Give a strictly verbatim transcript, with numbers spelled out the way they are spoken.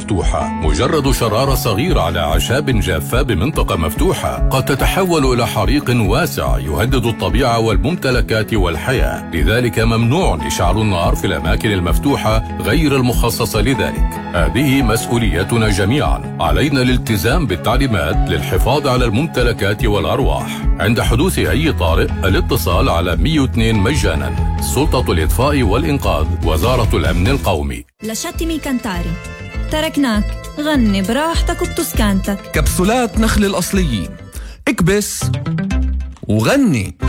مفتوحة. مجرد شرارة صغيرة على أعشاب جافة بمنطقة مفتوحة قد تتحول إلى حريق واسع يهدد الطبيعة والممتلكات والحياة. لذلك ممنوع إشعال النار في الأماكن المفتوحة غير المخصصة لذلك. هذه مسؤوليتنا جميعا. علينا الالتزام بالتعليمات للحفاظ على الممتلكات والأرواح. عند حدوث أي طارئ الاتصال على مئة واثنين مجانا. سلطة الإطفاء والإنقاذ، وزارة الأمن القومي. لشتمي كنتاري، تركناك غني براحتك وبتسكانتك. كبسولات نخل الأصليين، اكبس وغني.